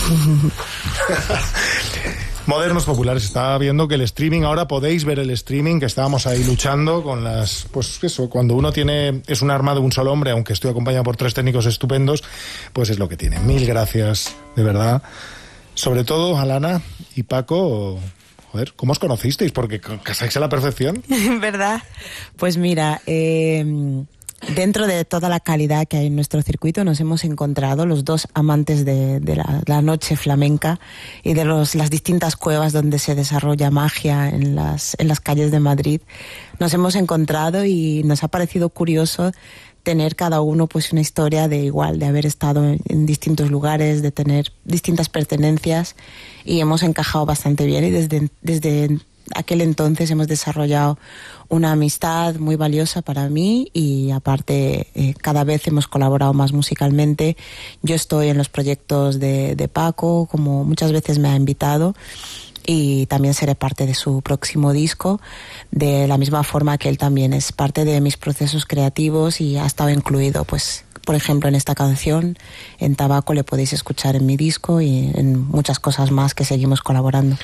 Modernos populares, estaba viendo que el streaming, ahora podéis ver el streaming, que estábamos ahí luchando con las... Pues eso, cuando uno es un arma de un solo hombre, aunque estoy acompañado por 3 técnicos estupendos, pues es lo que tiene. Mil gracias, de verdad. Sobre todo, Alana y Paco, joder, ¿cómo os conocisteis? Porque casáis a la perfección. ¿Verdad? Pues mira, dentro de toda la calidad que hay en nuestro circuito nos hemos encontrado los dos amantes de la noche flamenca y de las distintas cuevas donde se desarrolla magia en las calles de Madrid. Nos hemos encontrado y nos ha parecido curioso tener cada uno pues una historia de haber estado en distintos lugares, de tener distintas pertenencias, y hemos encajado bastante bien, y desde aquel entonces hemos desarrollado una amistad muy valiosa para mí, y aparte cada vez hemos colaborado más musicalmente. Yo estoy en los proyectos de Paco, como muchas veces me ha invitado, y también seré parte de su próximo disco, de la misma forma que él también es parte de mis procesos creativos y ha estado incluido, pues, por ejemplo, en esta canción. En Tabaco le podéis escuchar en mi disco y en muchas cosas más que seguimos colaborando.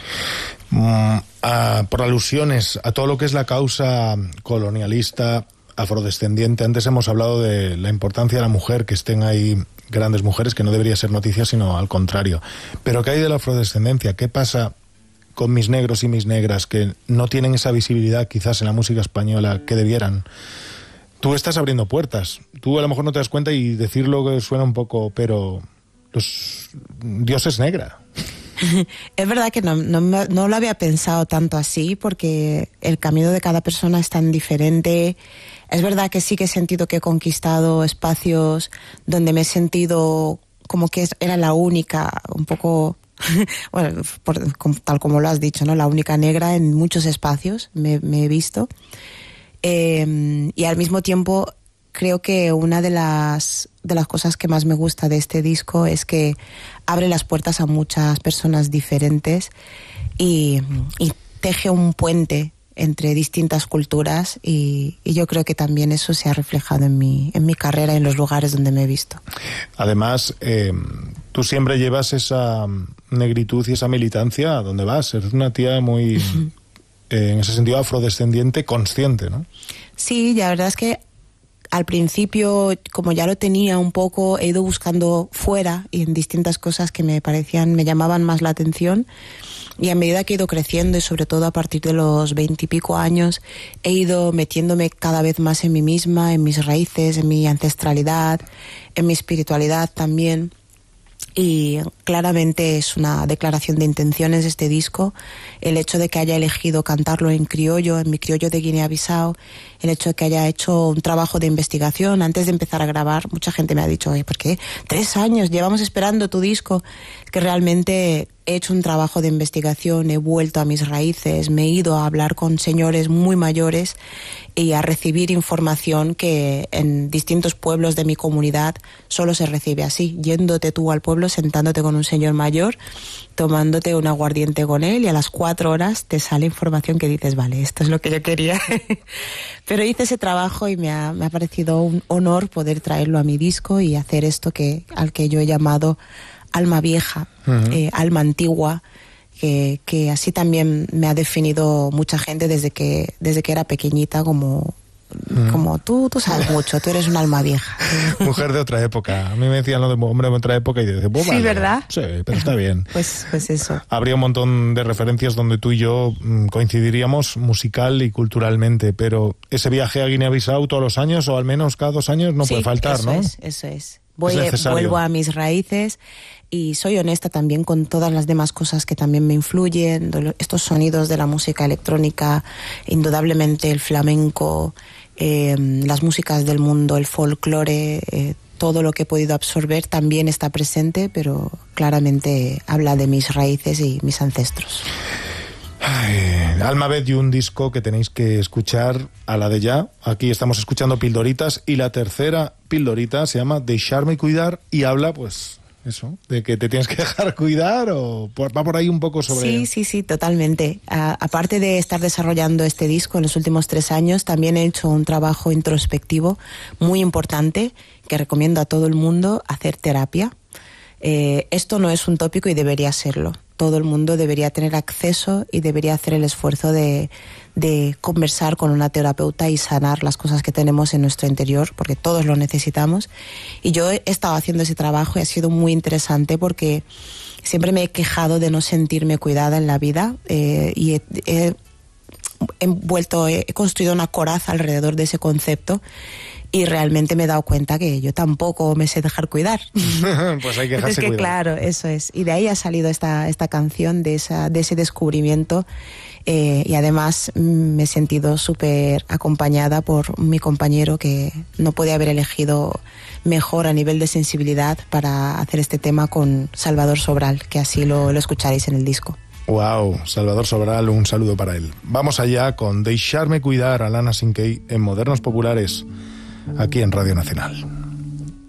Por alusiones a todo lo que es la causa colonialista, afrodescendiente, antes hemos hablado de la importancia de la mujer, que estén ahí grandes mujeres, que no debería ser noticia, sino al contrario. Pero ¿qué hay de la afrodescendencia? ¿Qué pasa con mis negros y mis negras que no tienen esa visibilidad quizás en la música española que debieran? Tú estás abriendo puertas. Tú a lo mejor no te das cuenta y decirlo que suena un poco, pero Dios es negra. Es verdad que no lo había pensado tanto así, porque el camino de cada persona es tan diferente. Es verdad que sí que he sentido que he conquistado espacios donde me he sentido como que era la única, un poco... bueno, tal como lo has dicho, ¿no? La única negra en muchos espacios me he visto. Y al mismo tiempo creo que una de las cosas que más me gusta de este disco es que abre las puertas a muchas personas diferentes y teje un puente entre distintas culturas, y yo creo que también eso se ha reflejado en mi carrera y en los lugares donde me he visto. Además, tú siempre llevas esa negritud y esa militancia a donde vas. Eres una tía muy, en ese sentido, afrodescendiente, consciente, ¿no? Sí, la verdad es que al principio, como ya lo tenía un poco, he ido buscando fuera y en distintas cosas que me llamaban más la atención. Y a medida que he ido creciendo, y sobre todo a partir de los 20 y pico años, he ido metiéndome cada vez más en mí misma, en mis raíces, en mi ancestralidad, en mi espiritualidad también. Y claramente es una declaración de intenciones este disco, el hecho de que haya elegido cantarlo en criollo, en mi criollo de Guinea-Bissau, el hecho de que haya hecho un trabajo de investigación antes de empezar a grabar. Mucha gente me ha dicho, ¿por qué 3 años llevamos esperando tu disco? Que realmente he hecho un trabajo de investigación, he vuelto a mis raíces, me he ido a hablar con señores muy mayores y a recibir información que en distintos pueblos de mi comunidad solo se recibe así, yéndote tú al pueblo, sentándote con un señor mayor, tomándote un aguardiente con él, y a las 4 horas te sale información que dices, vale, esto es lo que yo quería. Pero hice ese trabajo y me ha parecido un honor poder traerlo a mi disco y hacer esto al que yo he llamado alma vieja, alma antigua, que así también me ha definido mucha gente desde que era pequeñita, como tú sabes mucho, tú eres un alma vieja. Mujer de otra época. A mí me decían lo de hombre de otra época y yo decía, pues vale. Sí, ¿verdad? Sí, pero está bien. Pues eso. Habría un montón de referencias donde tú y yo coincidiríamos musical y culturalmente, pero ese viaje a Guinea-Bissau todos los años, o al menos cada 2 años, no puede faltar, eso ¿no? Eso es. Vuelvo a mis raíces y soy honesta también con todas las demás cosas que también me influyen, estos sonidos de la música electrónica, indudablemente el flamenco, las músicas del mundo, el folclore, todo lo que he podido absorber también está presente, pero claramente habla de mis raíces y mis ancestros. Alma y un disco que tenéis que escuchar a la de ya. Aquí estamos escuchando pildoritas, y la tercera pildorita se llama Deixar-me cuidar, y habla, pues, eso, de que te tienes que dejar cuidar, o va por ahí un poco sobre... Sí, totalmente. Aparte de estar desarrollando este disco en los últimos 3 años, también he hecho un trabajo introspectivo muy importante que recomiendo a todo el mundo: hacer terapia. esto no es un tópico y debería serlo. Todo el mundo debería tener acceso y debería hacer el esfuerzo de conversar con una terapeuta y sanar las cosas que tenemos en nuestro interior, porque todos lo necesitamos. Y yo he estado haciendo ese trabajo y ha sido muy interesante porque siempre me he quejado de no sentirme cuidada en la vida, y he construido una coraza alrededor de ese concepto. Y realmente me he dado cuenta que yo tampoco me sé dejar cuidar. Pues hay que dejarse cuidar. Claro, eso es. Y de ahí ha salido esta canción, de ese descubrimiento. Y además me he sentido súper acompañada por mi compañero, que no podía haber elegido mejor a nivel de sensibilidad para hacer este tema, con Salvador Sobral, que así lo escucharéis en el disco. Wow, Salvador Sobral, un saludo para él. Vamos allá con Deixar-me cuidar, Alana Sinkey, en Modernos Populares, aquí en Radio Nacional.